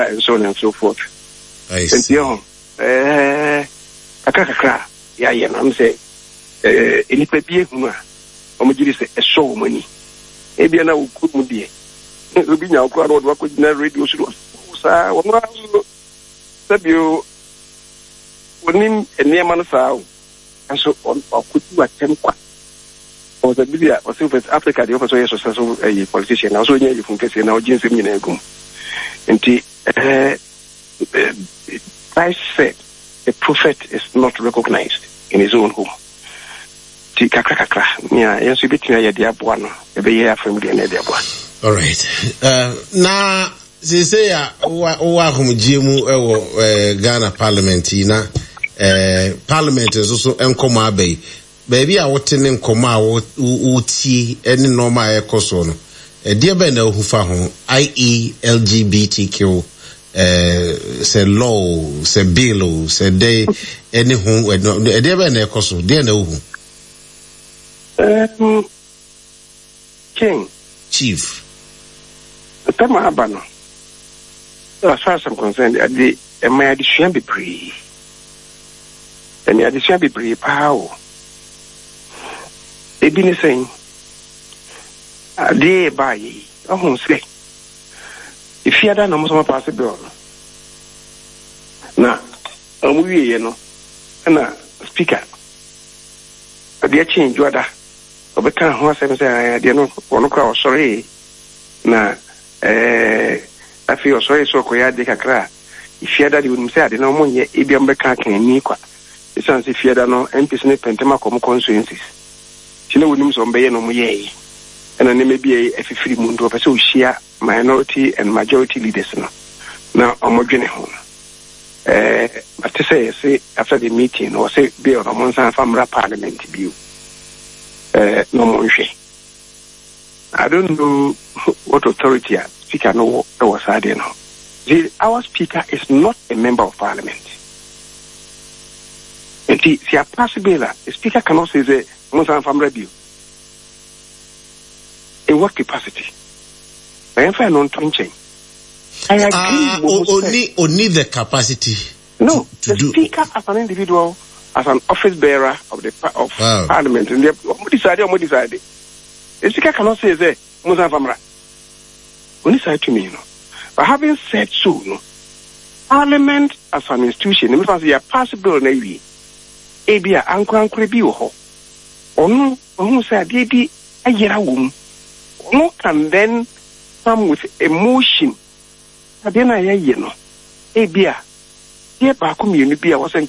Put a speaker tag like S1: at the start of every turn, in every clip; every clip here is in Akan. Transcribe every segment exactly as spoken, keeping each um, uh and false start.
S1: and so on and so forth.
S2: I see.
S1: And eh, akakakra, yeah, yeah, I'm saying, eh, any papier, Omajiri say a show money. Maybe I know could be. It'll be now crowd what could never radio should say, one you wouldn't a near man sound, and so on, or could you attempt quite. Or the media or South Africa, the officer is a politician, also near you from Cassie now, James Minegum. And the Christ said, the prophet is not recognized in his own home. Kakakakra, yeah, yes, you bet me a dear one, a year from the other one.
S2: All right. Uh, now, they say, Wahum Jimu, Ghana Parliament, na, uh, Parliament is also Nkoma Bay. Baby, I was telling Nkoma, Uti, any normal air cosono. A dear Bender who found that is L G B T Q, uh, say law, say bill, say day, any whom, a dear Bender coso, dear no.
S1: Um, King.
S2: Chief.
S1: The time I have as far as I'm concerned, at the my addition be free. And the addition be free, power. They've been saying, a day by, I won't say. If you had done almost possible. Now, I'm we, you know, and a speaker. A dear change, you are Obeka ho asem say de no wono kwa sorry na eh afi sorry so ko ya de kakra ifiada de wonu say ade na mo nye ebia mbeka kan ni kwa isan se ifiada no M P ne pentema kom constituencies chile wonu so mbeye no mo ye ena ne mebie afifiri mu ndo pese o hia minority and majority leaders no na omodwene ho eh but say say after the meeting or say be on monsan famra parliament bill. Uh, no more. I don't know what authority a speaker no was adding. Our speaker is not a member of parliament. And see, a possible the speaker cannot say the Muslim from review. In what capacity? I am fair non-twinching. I agree.
S2: Uh, only, only the capacity.
S1: No,
S2: to, to
S1: the
S2: do.
S1: speaker as an individual. As an office bearer of the of wow. Parliament, and they decided, or decided. The speaker cannot say that Musa Famra. When he said to me, you know, but having said so, you know, Parliament as an institution, it must be a possible navy. Abia Uncle Uncle Bio. Or no, who said, Baby, a year womb. No can then come with emotion. But then I, you know, Abia. Guided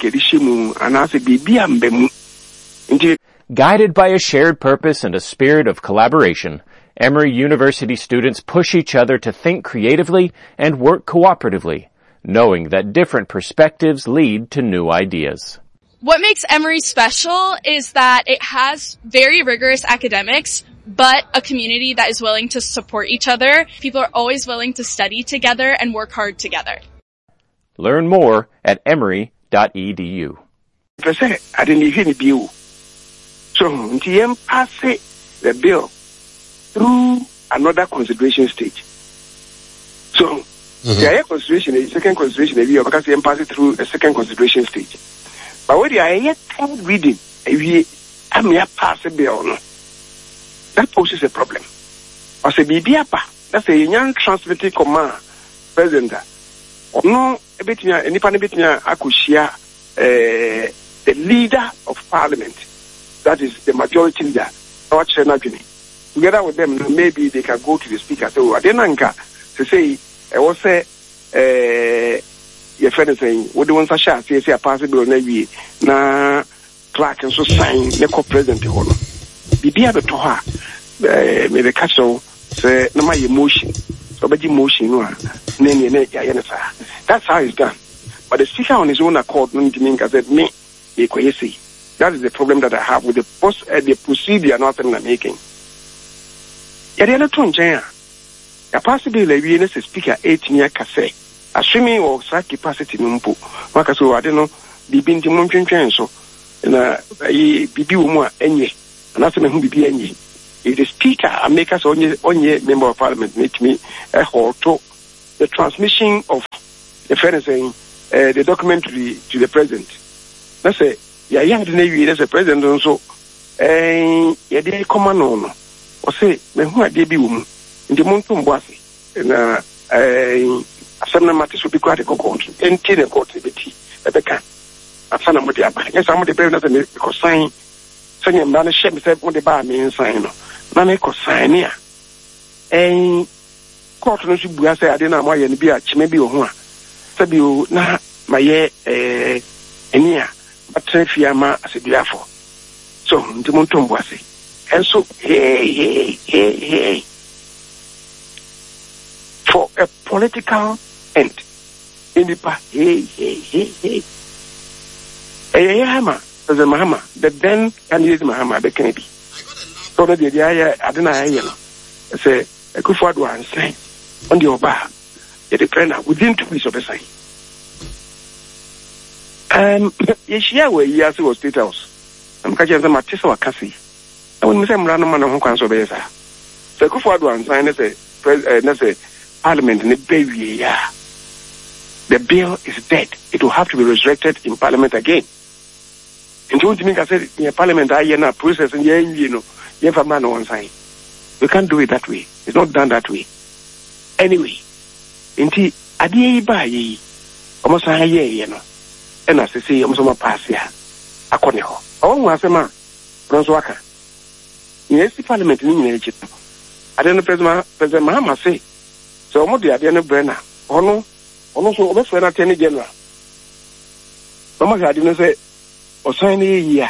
S3: by a shared purpose and a spirit of collaboration, Emory University students push each other to think creatively and work cooperatively, knowing that different perspectives lead to new ideas.
S4: What makes Emory special is that it has very rigorous academics, but a community that is willing to support each other. People are always willing to study together and work hard together.
S3: Learn more at emory dot e d u.
S1: I didn't hear the bill. So, T M pass the bill through another consideration stage. So, mm-hmm. the consideration, the second consideration, the bill, because T M pass it through a second consideration stage. But when you are yet third reading, if you am here pass the bill, that poses a problem. I say, that's a young transmitting command, President. No, a bit near any pan bit near Akushia, the leader of parliament, that is the majority leader, together with them, maybe they can go to the speaker. So, Adenanka, to say, I was say, your friend saying, what do you want to share? Say, a possible maybe, na clerk and so sign, the co-president. Be able to her, may the castle say, no, my emotion. Emotion, that's how it's done. But the speaker on his own accord, said, me, that is the problem that I have with the post, uh, the procedure not I'm making. Yeah, the other two, Jaya, a possibly we need to speaker eighteen year cafe, assuming or such capacity numpo. Makaso, I don't know, the binti munchen so, and a bibi more any, and that's who be any. If the speaker and make us only only member of parliament make me a whole talk, the transmission of the friend saying uh, the document to the to the president. That's a yeah young navy as a president also eh yeah they come on or say me who dey be wum in the month boase na eh asem matters will be quite a court enti the court beti ebeka afana mo dey aba yes am dey be na say because sign sanya mba na shame say mo dey ba me sign no na me ko sign ya eh court no should be say ade na mo ye ne bi a chime bi ho a sabi o na maye eh enia atrefia asediafo so ntimonto mboase enso hey hey hey hey for a political end in the past hey hey hey hey hey Mahama the Mahama the then candidate Mahama the Kennedy so the idea adena aye no say Akufo-Addo answer on the oba the depend within two weeks of the sign. Um, yes, yeah, where he has was State House. I'm catching them at Tissa Cassie. I wouldn't say Mrano Man who can survey. So, Akufo-Addo and sign as a parliament in a baby. Yeah, the bill is dead. It will have to be resurrected in parliament again. And don't you think I said in parliament, I hear process and you know, you have a man on sign. We can't do it that way. It's not done that way. Anyway, inti adi ba yi, almost a year, you know. And as I say, I'm so pass here. I can't know. Oh, was a man. Roswaka. Yes, the parliament in Egypt. I don't know, President President Mahama say. So, I'm the Adrian Brenner. Oh, no. Oh, no, so that's when I tell you, General. Mama, I didn't say, or sign a year.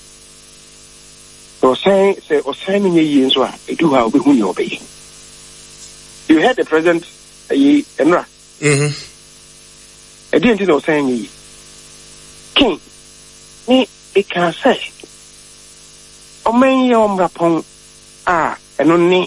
S1: Or sign, say, or signing a year, so I do have whom you obey. You heard the president, a year, and right. Mm-hmm. I didn't know saying ye. King, me, it can say, O may om rapon, ah, and only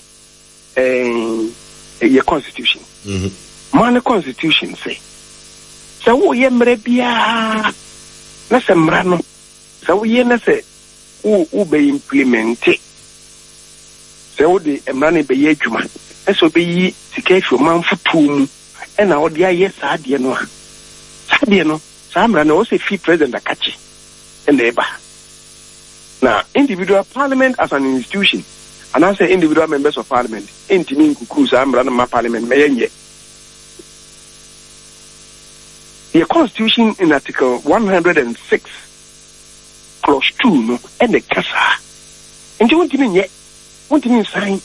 S1: a constitution. Mm-hmm. Man, constitution say. So, we yemre bia, nasa mrano, so we yenase, u ube implemente. So, the emrani be yejuma, and so be ye, sikesho man for two, and now the yes, I dear no. Sadiano. Samra no say fee president akachi and eba. Now, individual parliament as an institution, and I say individual members of parliament, intimi kuku Samra no parliament meyenye. The constitution in article one hundred six clause two no and the kasa. And you want me yet? Want me sign?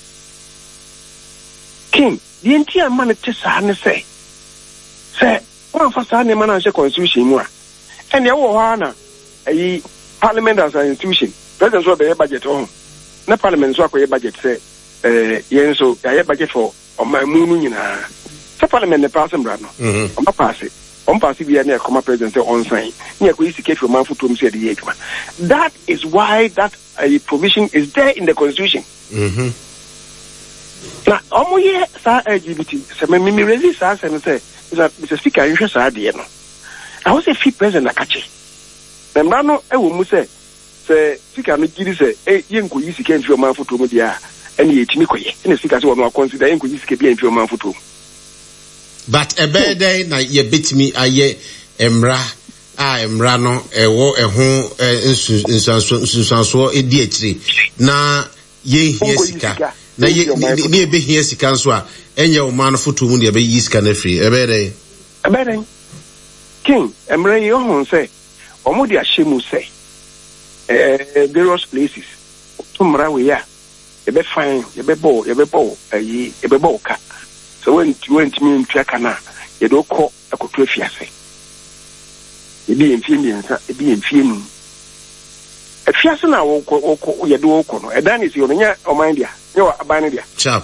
S1: King, the entire man tesa say. Say one for signing manager constitution more. And the one a parliament as an institution. President will be a budget on. No parliament so a budget say uh yen so a budget for on my moon in a parliament the person brano. On my pass it. On pass it near come president on sign. Near we see for man for to say the age. That is why that a provision is there in the constitution. Mm-hmm. Now, omo ye sa L G B T. Se me me resist as and say Mister Speaker, you should say no. I was a fee president akachi. The man no e wo mu say say Speaker no giri say eh yen ko yisi kan fi o man foto mu dia ene ye timi koye. Ene Speaker say wo no consider yen ko yisi ke bi en fi o man foto.
S2: But e be dey na ye betimi aye emra a emra no e wo e ho nsu nsanso nsanso e di akire na ye hie sika. Na ye ni ebe hie sika nso a enye o man foto mu de be yi sika na free ebe dey
S1: ebe dey King emre ye ho say omo de ahemu say eh various places tumra we ya ebe fine ebe bo ebe bo ayi ebe bo ka so when you went me ntwa kana ye do ko akoto afiase ebi enfie mi nsa ebi enfie nu afiase na wo ko ye do ko no edan is yo nya o mind dia yo aban dia
S2: chap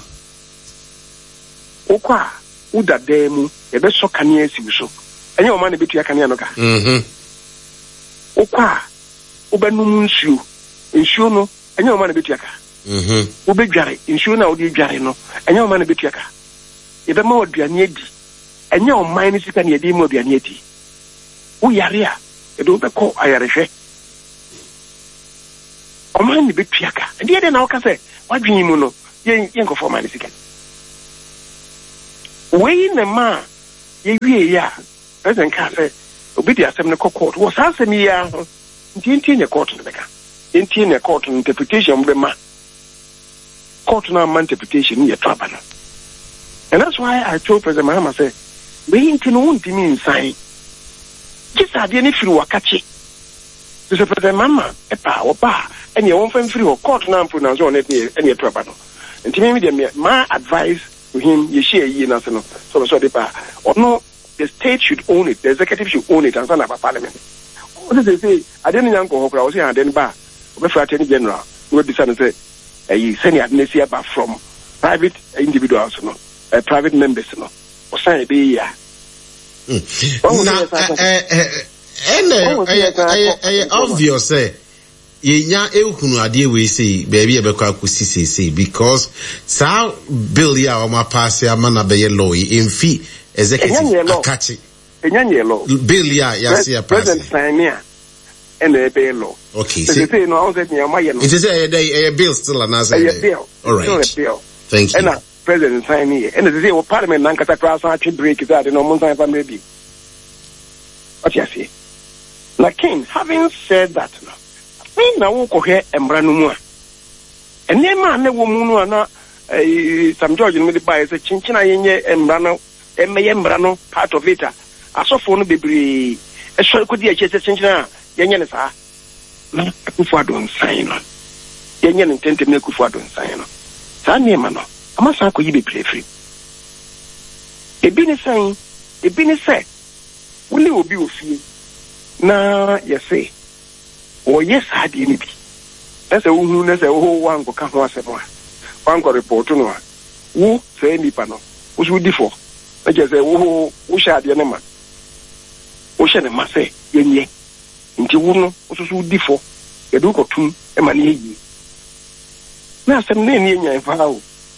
S1: okwa uda demu ebe so kania si so enye o man betu akania no ka mhm okwa ubenum nsuo nsuo no enye o man betu aka mhm ubedware nsuo na odi dware no enye o man betu aka ebe ma oduane edi enye o man ni sika ne edi ma oduane edi u yare a edo be ko ayarehwe o man ni betu aka ndi ede na o ka se wadwin mu no yen yen ko for man sika we in the ma ye we ya president ka say obi di asem ne court was asem ya ntinti ne court ne beka ntinti ne court interpretation be ma court na man interpretation ye traba no. And that's why I told President Mahama say we inti no ntimi nsan just ade ne firi wakache so say President Mahama e pa oba ene won fa firi wo court na ampo na so on ene ene traba no ntimi me dem my advice to him ye share yi na so no so so de pa ono the state should own it, the executive should own it, and son of a parliament. What does they say? I didn't know Hokra, I was here, and then bar, before Attorney General, who would decide to say, a semi amnesia from private individuals, no, uh, private members, no, or say, be ya.
S2: And obvious, say, Yenya Eukunu Adi, we see, baby, Abeka see, say, because Sao Bill Ya or my pass, Amana Bay Loy, in fee. Executive Akachi.
S1: Enyanyelo.
S2: Bill ya ya see a
S1: president sign here and a bill.
S2: Okay.
S1: So say no, I was at near my
S2: it is a bill still an answer.
S1: A bill.
S2: All right.
S1: Still a bill.
S2: Thank you.
S1: And a president sign here. And they say well parliament nankata cross actually break is that no month time maybe. What you say? Like King, having said that now, I now walk here and branumua. And then man ne woman ana some George in the buy say chinchina yenye and brano Embrano part of it. I saw for no baby. A short could be a chase chinchina, Yanyan sa. No, Kufadon sign on. Yanyan intend to make Kufadon sign on. Sanya mano, I must have could be play free. A bini saying, a bini say, will you be with you? Na, yes, say, or yes, I didn't be. That's a woman, that's a whole one go come once a more. One go report to no. Who say any panel? Who's with the four? I just say, who who shall the enema? Who shall the masse? Yenye. Into one, who's with the four? The Duke of Two, a money. Now, some name in Fao.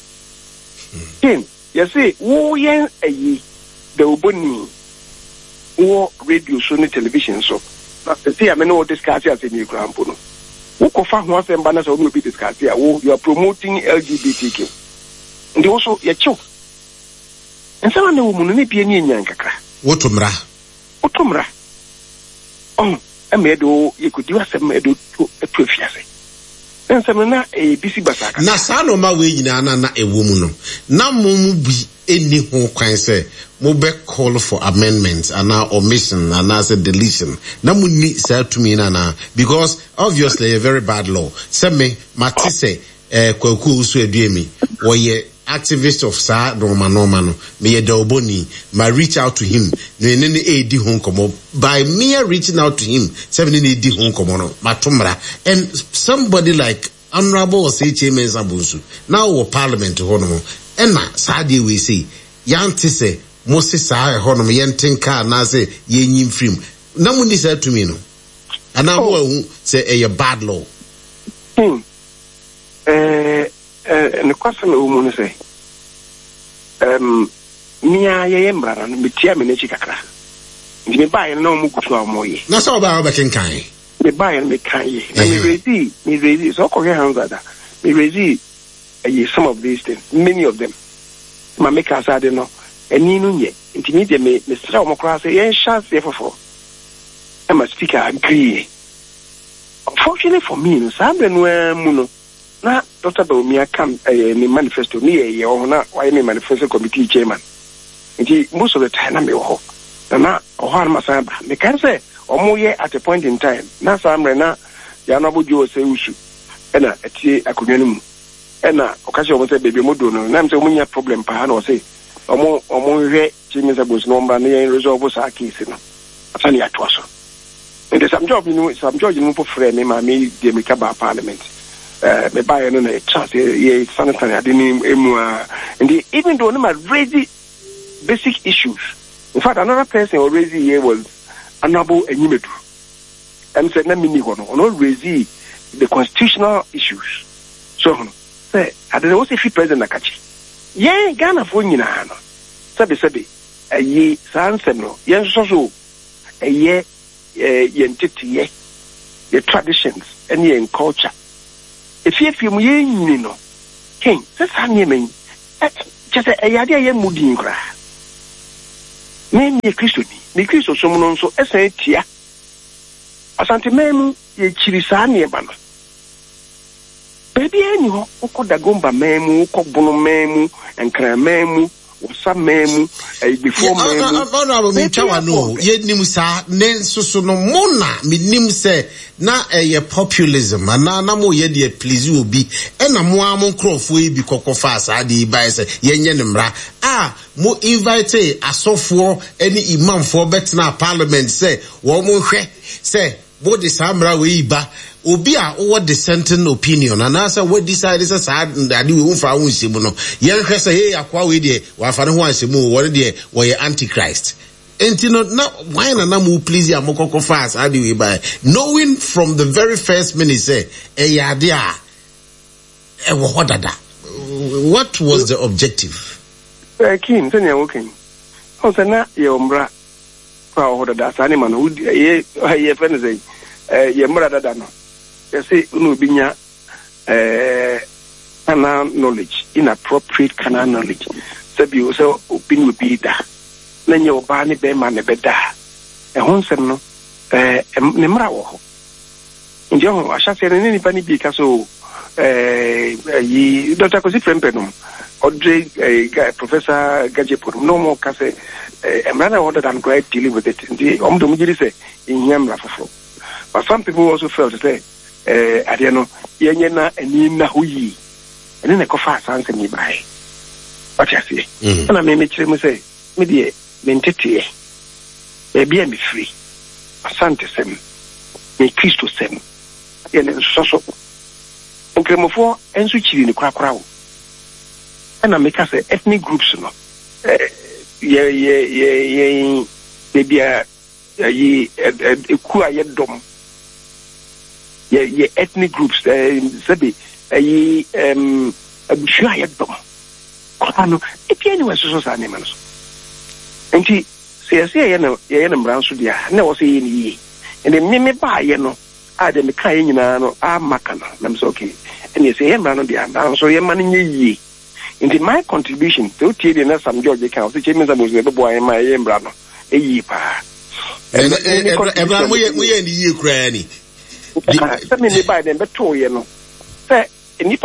S1: Ken, you say, who yen a ye, the Ubuni, or radio, Sony television, so. See, I may know discuss as in your grandpano. Who can find once and banners will be discussed here? You are promoting L G B T Q. And also, your choke. And some of the woman may be in Yankaka.
S2: Wotumra.
S1: Wotumra. Oh, a meadow, you could do a some meadow to a twelve years. And some a busy basaka.
S2: Nasano ma way in anana a woman. Now, mumu be any who can say, Mube call for amendments and now omission and as a deletion. Namu need say to me, Nana, because obviously a very bad law. Send me, Matisse, eh, Kwaku, Suedemi, or ye. Activist of Sa Roma Normano, me Doboni, may reach out to him, no any A D home come by mere reaching out to him, seven A D home come Matumra, and somebody like Honorable Say Chairman Zabusu, now or Parliament Honomo, and na Sadi we say, Yanti say, Moses Sa Honom, Yantinka, Naze, Yen Film. Namuni said to me, no, and now oh. say a bad law.
S1: Hmm. Uh, and the question of woman say, um, Mia Yembra and Bitia Menechikaka. Me buy no Mukutu Moye.
S2: That's all about Bakin Kai.
S1: Me buy and me Kai. And me raise, me raise, so Korea Hanzada. Me raise some of these things, many of them. My makers I don't know. And Ninu ye, intermediate me, Mister Omocras, and chance therefore. And my speaker agree. Unfortunately for me, Saben where Muno. Na Doctor Baumia come a manifesto me or not why me manifesto committee chairman. And most of the time I'm your na or Masaba. They can say or more at a point in time. Na Sam Rena, Yanabu Jo say Ushu, and a tea acronym. And a occasion was a baby moduno, and I'm so many problem Pahano say, or more or more Jimmy's abuse number near resolve our case. Atani Atwaso. And there's some job, you know, some job you know for frame, I made the Mikaba Parliament. Uh, me buy no a chance ye sanitary I didn't and even though no raise basic issues. In fact, another person who raised here was Honorable Enyimedu. And said, let me not raise the constitutional issues. So, say, I don't know if he president Nakachi. Yeah, Ghana for you now. Sabi sabi, a ye sanseno, yen so a ye entity ye, the traditions and ye culture. If you feel me, you know, King, that's how you mean. Just a yard, I am moving. me me Kristo ni me Kristo so mu no nso esen tia asante memu ye chirisa ne ba no baby eni ho ukoda gomba memu ukobunu memu enkra memu wasa memu eh before memu
S2: honorable Minchawa no ye nim sa ne nsoso no mona minim se na eh populism ana na mo ye de please obi e na mo am nkrofo e bi kokofa asade ba se ye nye ne mra ah mo invite asofo any imamfo betna parliament say wo mo hwe say bo de samra we ba obi a what dissenting opinion and answer what decide is sad that we won't find him no yen hwese hey akwa we de wa fa ne ho ansemu wo de we antichrist enti no na why na na mu please ya mokoko fast how do we buy knowing from the very first minute say e ya de a e wo hodada what was the objective
S1: eh kin tanya working o se na ye omra fa hodada sane man ye ye friend say eh ye mra dada no say unu binya eh kana knowledge inappropriate kana knowledge sabi o so opinion bi da na nye oba ne be ma ne be da e ho nsem no eh ne mra wo ho nje ho ahase ne ni pani bi ka so eh yi Doctor Kosi Frempe no Audrey eh Professor Gajepo no mo ka se eh mra na order than great dealing with it nje om do mujiri se inyam la fofo but some people also felt to say eh adiano yenye na ani na hoyi ene ne kofa asanse ni bai what you say na me me kire mu say me die mentete e bia me free asante sem me Kristo sem ene soso okremofo ensu kiri ni kwakwa wo na me ka say ethnic groups no eh ye ye ye ye bia ye eku ayedom ye ye ethnic groups eh sabi eh um abusua yedom kwano epi anyway so so ane manso enti se se ye na ye na mranso dia na wo se ye ni yi ende me me ba ye no a de me kan nyina no a maka no na me so okay ene se ye mrano dia na so ye man nye yi enti my contribution to tie de na Sam George kan so che me za mo ze bebo aye ma ye mrano e yi pa
S2: e e mrano mo ye mo ye ni yi kra ni
S1: Sa me ne ba dem beto ye no. Say